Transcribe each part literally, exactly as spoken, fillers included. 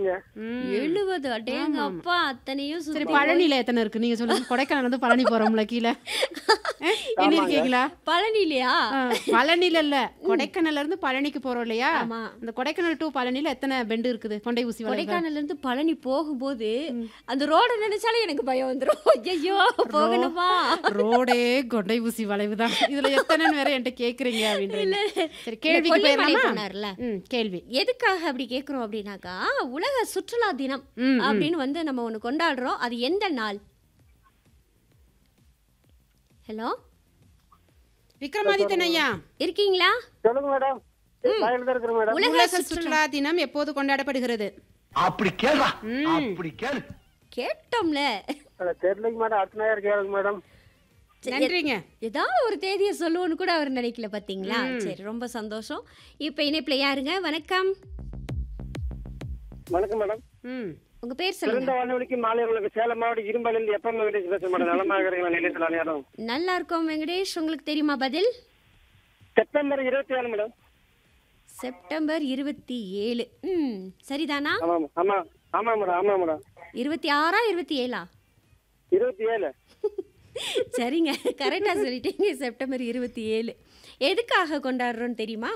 எழுபதுங்க. எழுபது அடேங்க அப்பா அத்தனையும் சரி, சுத்தி பழனியில எத்தனை இருக்கு நீங்க சொல்லுங்க. கொடைக்கானல் வந்து பழனி போறோம்ல கீழே. அஹ், என்ன ஆமாங்க. இருக்கீங்களா? பழனி இல்லையா? பழனில இல்ல, கொடைக்கானல்ல இருந்து பழனிக்கு போறோம் இல்லையா? ஆமா. அந்த கொடைக்கானல் டு பழனில எத்தனை பெண்டு இருக்குது? கொண்டை ஊசி வளைவு. கொடைக்கானல்ல இருந்து பழனி போகும்போது அந்த ரோட நினைச்சாலே எனக்கு பயம் வந்துரும். ஐயோ போகணுமா? ரோடே கொண்டை ஊசி வளைவு தான். இதுல எத்தனைன்னு வேற என்கிட்ட கேக்குறீங்க அப்படின்றீங்க. சரி, கேள்விக்கு கொல்லிமலை போயிடலாமா? போனார்ல. ம், கேள்வி. எதுக்காக அப்படி கேக்குறோம் அப்படின்னாக்கா, உலக சுற்றுலா தினம் ம், ம். அப்படின்னு வந்து நம்ம ஒண்ணு கொண்டாடுறோம். அது எந்த நாள்? ஹலோ, விக்ரமாதித்தன் ஐயா, இருக்கீங்களா? சொல்லுங்க மேடம். லைன்ல தான் இருக்கிறேன் மேடம். உலக உலக சுற்றுலா தினம் எப்போது கொண்டாடப்படுகிறது? அப்படி கேளா அப்படி கேளு. கேட்டோம்ல. அட, தெரியலைங்க மேடம். அடுத்த நேரம் கேளுங்க மேடம். நன்றிங்க. ஏதாவது ஒரு தேதியை சொல்லுவோன்னு கூட அவர் நினைக்கல பாத்தீங்களா? சரி, ரொம்ப சந்தோஷம். இப்ப இணைப்புல யாருங்க? வணக்கம், வணக்கம் மேடம். ம், உங்க பேர் சிறந்த சொல்லுங்க. வானொலிக்கு மாலை உங்களுக்கு சேலம் மாவட்டம் இரும்பாலிருந்து எப்ப வெங்கடேஷ் பேசுறேன் மேடம். நலமாக இருக்கிறீங்களா நிலையத்தில் அனைவரும்? நல்லா இருக்கோம் வெங்கடேஷ். உங்களுக்கு தெரியுமா பதில்? செப்டம்பர் இருபத்தி ஏழு மேடம். செப்டம்பர் இருபத்தி ஏழு. ம், சரிதானா? ஆமா ஆமா ஆமா மேடம். ஆமா மேடம். இருபத்தி ஆறா இருபத்தி ஏழா? இருபத்தி ஏழு. சரிங்க, கரெக்டா சொல்லிட்டீங்க. செப்டம்பர் இருபத்தி ஏழு. எதுக்காக கொண்டாடுறோம்னு தெரியுமா?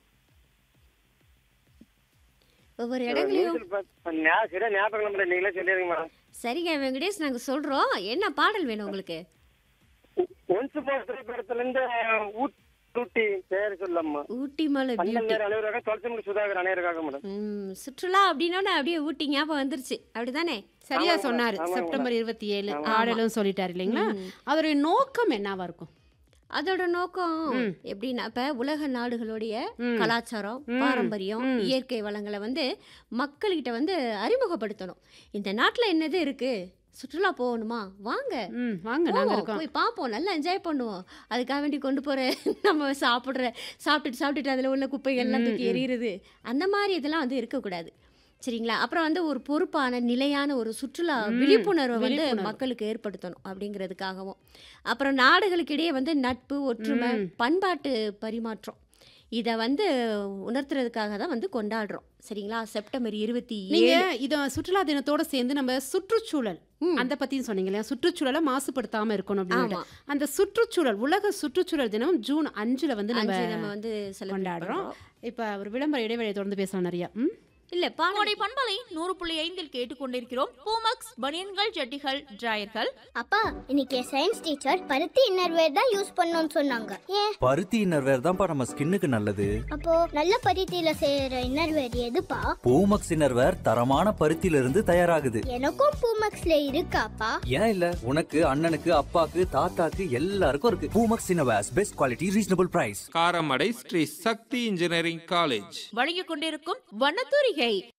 ஒவ்வொரு இடங்களையும். சரியா ஞாபகம் மேடம். நீங்களே சொல்லிடுங்க மேடம். சரிங்க வெங்கடேஷ், நாங்க சொல்றோம். என்ன பாடல் வேணும் உங்களுக்கு? ஒன்ஸ் போர் திரைப்படத்துல இருந்து ஊட்டி பேர் சொல்லம்மா. ஊட்டி மலை பந்தல் பியூட்டி. நேர அனைவருக்காக தொலைச்சமுடி சுதாகர் அனைவருக்காக மேடம். ம், சுற்றுலா அப்படின்னோட அப்படியே ஊட்டி ஞாபகம் வந்துருச்சு, அப்படிதானே? சரியா சொன்னாரு. செப்டம்பர் இருபத்தி ஏழு ஆடலும் சொல்லிட்டாரு இல்லைங்களா? அதோடைய நோக்கம் என்னவா இருக்கும்? அதோட நோக்கம் எப்படின்னா, இப்ப உலக நாடுகளுடைய கலாச்சாரம், பாரம்பரியம், இயற்கை வளங்களை வந்து மக்கள்கிட்ட வந்து அறிமுகப்படுத்தணும். இந்த நாட்டுல என்னது இருக்கு, சுற்றுலா போகணுமா, வாங்க ம், வாங்க, நாங்க போவோம், இருக்கோம். போய் பார்ப்போம், நல்லா என்ஜாய் பண்ணுவோம். அதுக்காக வேண்டி கொண்டு போற நம்ம சாப்பிடுற சாப்பிட்டுட்டு சாப்பிட்டுட்டு அதுல உள்ள குப்பைகள்லாம் தூக்கி எறிகிறது, அந்த மாதிரி இதெல்லாம் வந்து இருக்கக்கூடாது. சரிங்களா? அப்புறம் வந்து ஒரு பொறுப்பான நிலையான ஒரு சுற்றுலா விழிப்புணர்வை வந்து மக்களுக்கு ஏற்படுத்தணும் அப்படிங்கிறதுக்காகவும், அப்புறம் நாடுகளுக்கு இடையே வந்து நட்பு, ஒற்றுமை, பண்பாட்டு பரிமாற்றம் இதை வந்து உணர்த்துறதுக்காக தான் வந்து கொண்டாடுறோம். சரிங்களா? செப்டம்பர் இருபத்தி நீங்க ஏழு. இத சுற்றுலா தினத்தோட சேர்ந்து நம்ம சுற்றுச்சூழல் அந்த பத்தியும் சொன்னீங்க இல்லையா? சுற்றுச்சூழலை மாசுபடுத்தாம இருக்கணும் அப்படின்னு. அந்த சுற்றுச்சூழல் உலக சுற்றுச்சூழல் தினம் ஜூன் அஞ்சுல வந்து நம்ம அஞ்சு நம்ம வந்து celebrate கொண்டாடுறோம். பண்றோம். இப்ப ஒரு விளம்பர இடைவெளியை தொடர்ந்து பேசலாம் நிறைய. ம், இல்ல பாடல் கோடை பண்பலை நூறு புள்ளி ஐந்தில் கேட்டுக்கொண்டிருக்கிறோம். பூமக்ஸ் பனியன்கள், ஜட்டிகள், டிராயர்கள். அப்பா, இன்னைக்கு சயின்ஸ் டீச்சர் பருத்தி இன்னர்வேர் தான் யூஸ் பண்ணணும்னு சொன்னாங்க. ஏன்? பருத்தி இன்னர்வேர் தான்ப்பா நம்ம ஸ்கின்னுக்கு நல்லது. அப்போ நல்ல பருத்தியில செய்யற இன்னர்வேர் எதுப்பா? பூமக்ஸ் இன்னர்வேர் தரமான பருத்தியில இருந்து தயாராகுது. எனக்கும் பூமக்ஸ்ல இருக்காப்பா? ஏன் இல்ல, உனக்கு, அண்ணனுக்கு, அப்பாக்கு, தாத்தாக்கு எல்லாருக்கும் இருக்கு. Poomex innerwears, best quality, reasonable price. Karamadai Sri சக்தி இன்ஜினியரிங் காலேஜ் வழங்கிக் கொண்டிருக்கும் வண்ணத்தூரிகை.